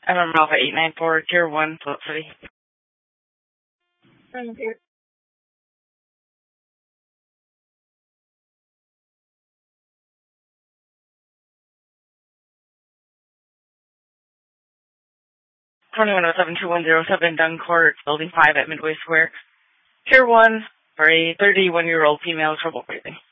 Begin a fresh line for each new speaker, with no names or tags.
I'm Alpha 894, Tier 1, Float City.
Here.
Twenty-one 2107 Dunn Court, Building 5 at Midway Square. Tier 1 for a 31-year-old female trouble breathing.